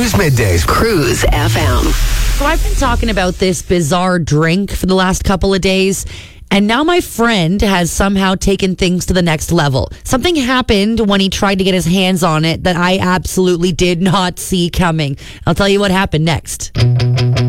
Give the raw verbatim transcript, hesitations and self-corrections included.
Cruise Middays. Cruise F M. So I've been talking about this bizarre drink for the last couple of days, and now my friend has somehow taken things to the next level. Something happened when he tried to get his hands on it that I absolutely did not see coming. I'll tell you what happened next.